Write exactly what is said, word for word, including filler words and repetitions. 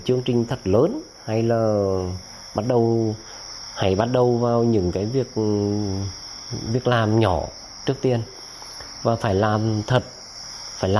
chương trình thật lớn, hay là bắt đầu hãy bắt đầu vào những cái việc việc làm nhỏ trước tiên, và phải làm thật